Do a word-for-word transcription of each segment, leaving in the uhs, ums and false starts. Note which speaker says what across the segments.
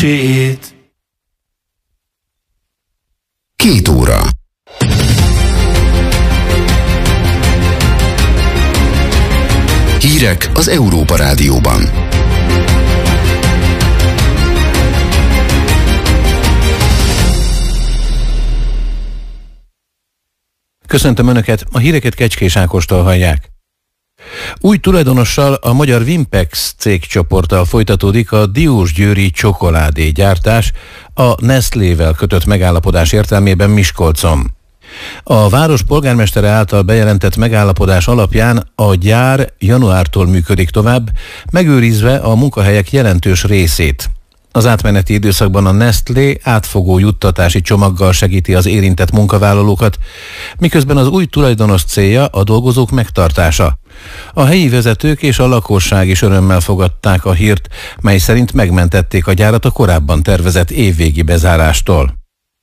Speaker 1: mesét.
Speaker 2: Két óra. Hírek az Európa Rádióban.
Speaker 3: Köszöntöm Önöket, a híreket Kecskés Ákostól hallják. Új tulajdonossal, a magyar Vimpex cégcsoporttal folytatódik a diósgyőri csokoládégyártás a Nestlével kötött megállapodás értelmében Miskolcon. A város polgármestere által bejelentett megállapodás alapján a gyár januártól működik tovább, megőrizve a munkahelyek jelentős részét. Az átmeneti időszakban a Nestlé átfogó juttatási csomaggal segíti az érintett munkavállalókat, miközben az új tulajdonos célja a dolgozók megtartása. A helyi vezetők és a lakosság is örömmel fogadták a hírt, mely szerint megmentették a gyárat a korábban tervezett évvégi bezárástól.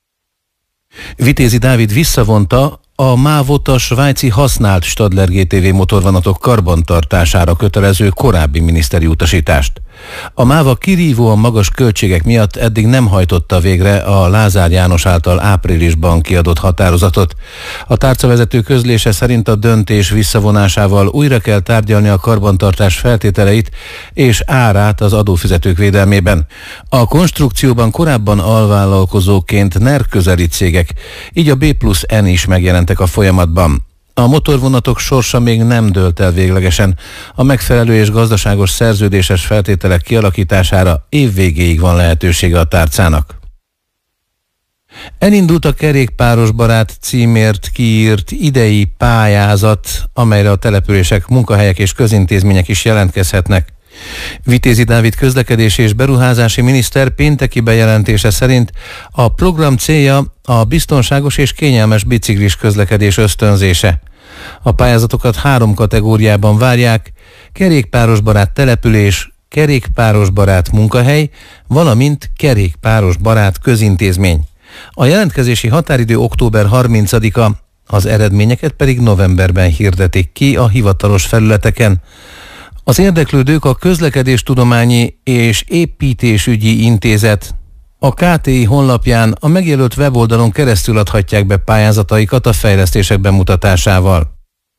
Speaker 3: Vitézi Dávid visszavonta a mávot a svájci használt Stadler gé té vé motorvonatok karbantartására kötelező korábbi miniszteri utasítást. A máva kirívóan magas költségek miatt eddig nem hajtotta végre a Lázár János által áprilisban kiadott határozatot. A tárcavezető közlése szerint a döntés visszavonásával újra kell tárgyalni a karbantartás feltételeit és árát az adófizetők védelmében. A konstrukcióban korábban alvállalkozóként NER közeli cégek, így a B plusz N is megjelentek a folyamatban. A motorvonatok sorsa még nem dőlt el véglegesen. A megfelelő és gazdaságos szerződéses feltételek kialakítására év végéig van lehetősége a tárcának. Elindult a Kerékpáros Barát címért kiírt idei pályázat, amelyre a települések, munkahelyek és közintézmények is jelentkezhetnek. Vitézi Dávid közlekedési és beruházási miniszter pénteki bejelentése szerint a program célja a biztonságos és kényelmes biciklis közlekedés ösztönzése. A pályázatokat három kategóriában várják: kerékpárosbarát település, kerékpárosbarát munkahely, valamint kerékpárosbarát közintézmény. A jelentkezési határidő október harmincadika, az eredményeket pedig novemberben hirdetik ki a hivatalos felületeken. Az érdeklődők a Közlekedéstudományi és Építésügyi Intézet, a ká té i honlapján a megjelölt weboldalon keresztül adhatják be pályázataikat a fejlesztések bemutatásával.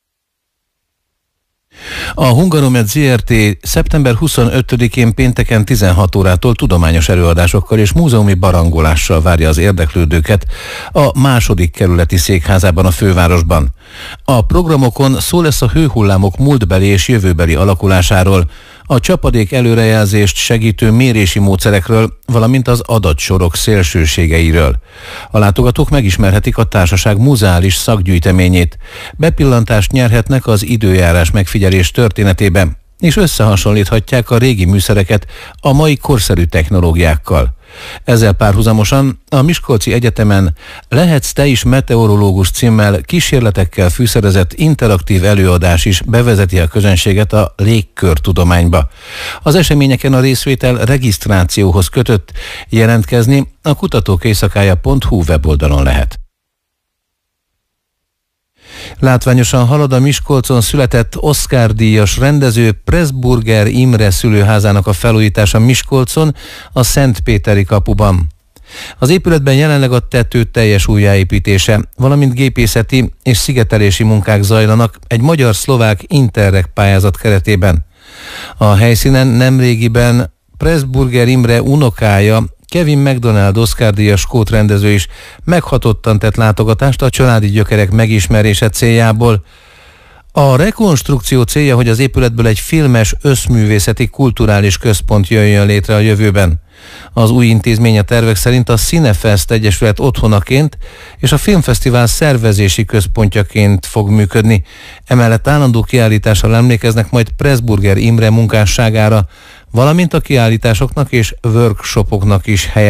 Speaker 3: A Hungaromed zé er té szeptember huszonötödikén pénteken tizenhat órától tudományos előadásokkal és múzeumi barangolással várja az érdeklődőket a második kerületi székházában a fővárosban. A programokon szó lesz a hőhullámok múltbeli és jövőbeli alakulásáról, a csapadék előrejelzést segítő mérési módszerekről, valamint az adatsorok szélsőségeiről. A látogatók megismerhetik a társaság muzeális szakgyűjteményét, bepillantást nyerhetnek az időjárás megfigyelés történetébe, és összehasonlíthatják a régi műszereket a mai korszerű technológiákkal. Ezzel párhuzamosan a Miskolci Egyetemen Lehetsz te is meteorológus címmel kísérletekkel fűszerezett interaktív előadás is bevezeti a közönséget a légkörtudományba. Az eseményeken a részvétel regisztrációhoz kötött, jelentkezni a kutatók éjszakája pont hu weboldalon lehet. Látványosan halad a Miskolcon született Oscar-díjas rendező Pressburger Imre szülőházának a felújítása Miskolcon, a Szentpéteri kapuban. Az épületben jelenleg a tető teljes újjáépítése, valamint gépészeti és szigetelési munkák zajlanak egy magyar-szlovák Interreg pályázat keretében. A helyszínen nemrégiben Pressburger Imre unokája, Kevin MacDonald Oscar-díjas skót rendező is meghatottan tett látogatást a családi gyökerek megismerése céljából. A rekonstrukció célja, hogy az épületből egy filmes, összművészeti, kulturális központ jöjjön létre a jövőben. Az új intézmény a tervek szerint a Cinefest Egyesület otthonaként és a Filmfesztivál szervezési központjaként fog működni. Emellett állandó kiállítással emlékeznek majd Pressburger Imre munkásságára, valamint a kiállításoknak és workshopoknak is helyet